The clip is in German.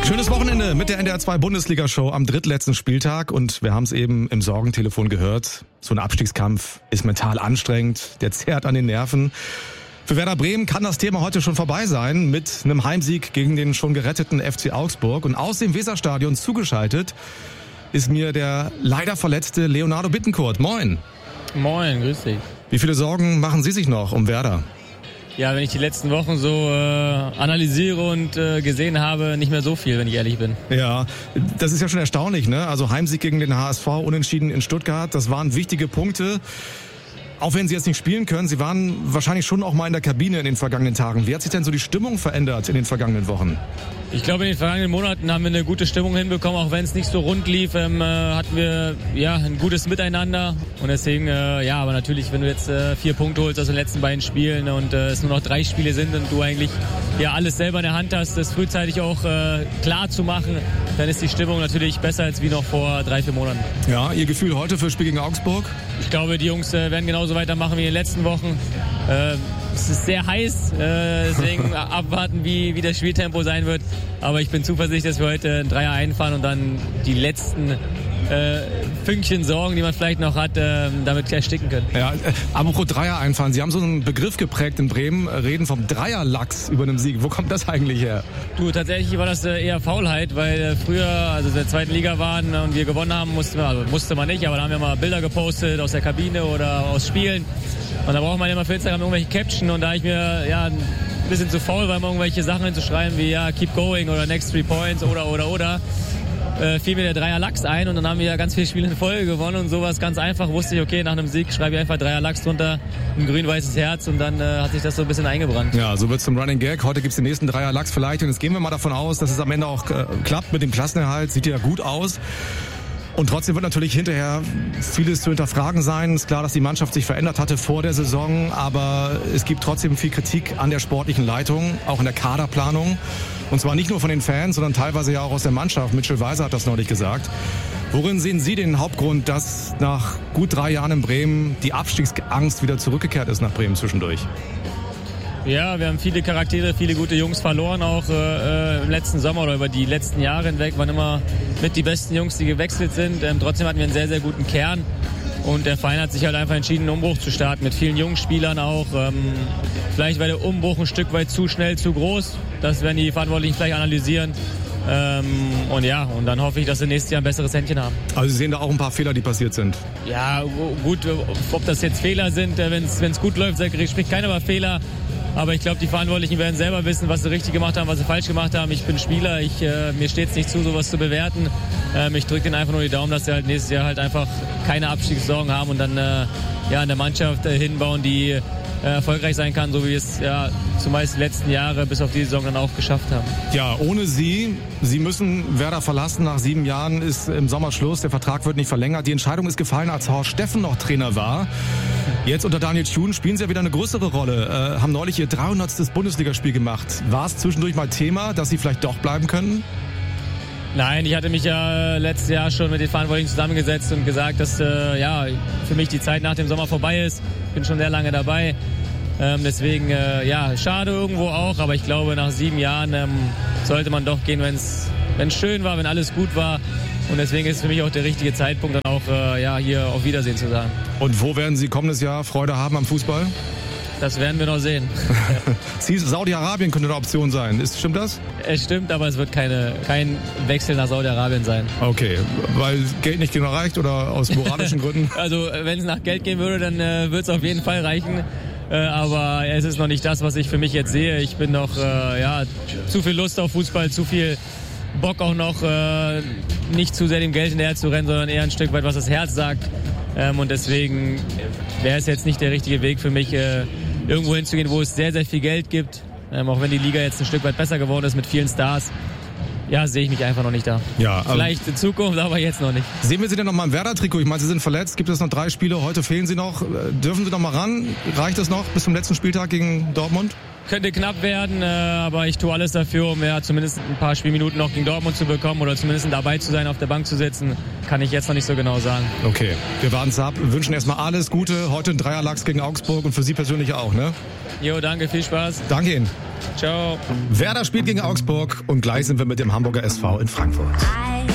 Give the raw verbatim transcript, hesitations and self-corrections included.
Schönes Wochenende mit der N D R zwei Bundesliga-Show am drittletzten Spieltag und wir haben es eben im Sorgentelefon gehört. So ein Abstiegskampf ist mental anstrengend, der zerrt an den Nerven. Für Werder Bremen kann das Thema heute schon vorbei sein mit einem Heimsieg gegen den schon geretteten F C Augsburg. Und aus dem Weserstadion zugeschaltet ist mir der leider verletzte Leonardo Bittencourt. Moin. Moin, grüß dich. Wie viele Sorgen machen Sie sich noch um Werder? Ja, wenn ich die letzten Wochen so äh, analysiere und äh, gesehen habe, nicht mehr so viel, wenn ich ehrlich bin. Ja, das ist ja schon erstaunlich, ne? Also Heimsieg gegen den H S V, Unentschieden in Stuttgart, das waren wichtige Punkte. Auch wenn Sie jetzt nicht spielen können, Sie waren wahrscheinlich schon auch mal in der Kabine in den vergangenen Tagen. Wie hat sich denn so die Stimmung verändert in den vergangenen Wochen? Ich glaube, in den vergangenen Monaten haben wir eine gute Stimmung hinbekommen, auch wenn es nicht so rund lief, ähm, äh, hatten wir ja ein gutes Miteinander und deswegen, äh, ja, aber natürlich, wenn du jetzt äh, vier Punkte holst aus den letzten beiden Spielen und äh, es nur noch drei Spiele sind und du eigentlich ja alles selber in der Hand hast, das frühzeitig auch äh, klar zu machen, dann ist die Stimmung natürlich besser als wie noch vor drei, vier Monaten. Ja, Ihr Gefühl heute für das Spiel gegen Augsburg? Ich glaube, die Jungs äh, werden genauso weitermachen wie in den letzten Wochen. Äh, es ist sehr heiß, äh, deswegen abwarten, wie, wie das Spieltempo sein wird. Aber ich bin zuversichtlich, dass wir heute einen Dreier einfahren und dann die letzten äh, Fünkchen Sorgen, die man vielleicht noch hat, äh, damit ersticken können. Ja, äh, apropos Dreier einfahren. Sie haben so einen Begriff geprägt in Bremen, reden vom Dreierlachs über einem Sieg. Wo kommt das eigentlich her? Du, tatsächlich war das äh, eher Faulheit, weil äh, früher, also in der zweiten Liga waren und wir gewonnen haben, mussten wir, also musste man nicht, aber da haben wir mal Bilder gepostet aus der Kabine oder aus Spielen. Und da braucht man immer für Instagram irgendwelche Caption und da ich mir ja ein bisschen zu faul war, immer irgendwelche Sachen hinzuschreiben wie ja keep going oder next three points oder oder oder äh, fiel mir der Dreier Lachs ein und dann haben wir ja ganz viele Spiele in Folge gewonnen und sowas ganz einfach wusste ich, okay, nach einem Sieg schreibe ich einfach Dreier Lachs drunter, ein grün-weißes Herz und dann äh, hat sich das so ein bisschen eingebrannt. Ja, so wird's zum Running Gag. Heute gibt's den nächsten Dreier Lachs vielleicht und jetzt gehen wir mal davon aus, dass es am Ende auch äh, klappt mit dem Klassenerhalt. Sieht ja gut aus. Und trotzdem wird natürlich hinterher vieles zu hinterfragen sein. Es ist klar, dass die Mannschaft sich verändert hatte vor der Saison, aber es gibt trotzdem viel Kritik an der sportlichen Leitung, auch in der Kaderplanung. Und zwar nicht nur von den Fans, sondern teilweise ja auch aus der Mannschaft. Mitchell Weiser hat das neulich gesagt. Worin sehen Sie den Hauptgrund, dass nach gut drei Jahren in Bremen die Abstiegsangst wieder zurückgekehrt ist nach Bremen zwischendurch? Ja, wir haben viele Charaktere, viele gute Jungs verloren, auch äh, im letzten Sommer oder über die letzten Jahre hinweg waren immer mit die besten Jungs, die gewechselt sind. Ähm, trotzdem hatten wir einen sehr, sehr guten Kern und der Verein hat sich halt einfach entschieden, einen Umbruch zu starten mit vielen jungen Spielern auch. Ähm, vielleicht war der Umbruch ein Stück weit zu schnell, zu groß. Das werden die Verantwortlichen vielleicht analysieren. Ähm, und ja, und dann hoffe ich, dass wir nächstes Jahr ein besseres Händchen haben. Also Sie sehen da auch ein paar Fehler, die passiert sind? Ja, gut, ob das jetzt Fehler sind, wenn es gut läuft, spricht keiner über Fehler. Aber ich glaube, die Verantwortlichen werden selber wissen, was sie richtig gemacht haben, was sie falsch gemacht haben. Ich bin Spieler, ich, äh, mir steht es nicht zu, sowas zu bewerten. Ähm, ich drücke denen einfach nur die Daumen, dass sie halt nächstes Jahr halt einfach keine Abstiegssorgen haben und dann äh, ja, eine Mannschaft äh, hinbauen, die äh, erfolgreich sein kann, so wie wir es ja zumeist die letzten Jahre bis auf die Saison dann auch geschafft haben. Ja, ohne Sie, Sie müssen Werder verlassen. Nach sieben Jahren ist im Sommer Schluss, der Vertrag wird nicht verlängert. Die Entscheidung ist gefallen, als Horst Steffen noch Trainer war. Jetzt unter Daniel Thun spielen Sie ja wieder eine größere Rolle. Äh, haben neulich Ihr dreihundertstes Bundesligaspiel gemacht. War es zwischendurch mal Thema, dass Sie vielleicht doch bleiben können? Nein, ich hatte mich ja letztes Jahr schon mit den Verantwortlichen zusammengesetzt und gesagt, dass äh, ja, für mich die Zeit nach dem Sommer vorbei ist. Ich bin schon sehr lange dabei. Ähm, deswegen, äh, ja, schade irgendwo auch. Aber ich glaube, nach sieben Jahren ähm, sollte man doch gehen, wenn es schön war, wenn alles gut war. Und deswegen ist es für mich auch der richtige Zeitpunkt, dann auch äh, ja, hier auf Wiedersehen zu sagen. Und wo werden Sie kommendes Jahr Freude haben am Fußball? Das werden wir noch sehen. Saudi-Arabien könnte eine Option sein. Ist, stimmt das? Es stimmt, aber es wird keine, kein Wechsel nach Saudi-Arabien sein. Okay, weil Geld nicht genau reicht oder aus moralischen Gründen? Also wenn es nach Geld gehen würde, dann äh, wird es auf jeden Fall reichen. Äh, aber es ist noch nicht das, was ich für mich jetzt sehe. Ich bin noch äh, ja, zu viel Lust auf Fußball, zu viel Bock auch noch, äh, nicht zu sehr dem Geld hinterher zu rennen, sondern eher ein Stück weit, was das Herz sagt. Ähm, und deswegen wäre es jetzt nicht der richtige Weg für mich, äh, irgendwo hinzugehen, wo es sehr, sehr viel Geld gibt. Ähm, auch wenn die Liga jetzt ein Stück weit besser geworden ist mit vielen Stars. Ja, sehe ich mich einfach noch nicht da. Ja, vielleicht in Zukunft, aber jetzt noch nicht. Sehen wir Sie denn noch mal im Werder-Trikot? Ich meine, Sie sind verletzt. Gibt es noch drei Spiele? Heute fehlen Sie noch. Dürfen Sie noch mal ran? Reicht das noch bis zum letzten Spieltag gegen Dortmund? könnte knapp werden, äh, aber ich tue alles dafür, um ja zumindest ein paar Spielminuten noch gegen Dortmund zu bekommen oder zumindest dabei zu sein, auf der Bank zu sitzen, kann ich jetzt noch nicht so genau sagen. Okay, wir warten es ab. Wir wünschen erstmal alles Gute. Heute ein Dreierlachs gegen Augsburg und für Sie persönlich auch, ne? Jo, danke, viel Spaß. Danke Ihnen. Ciao. Werder spielt gegen Augsburg und gleich sind wir mit dem Hamburger S V in Frankfurt.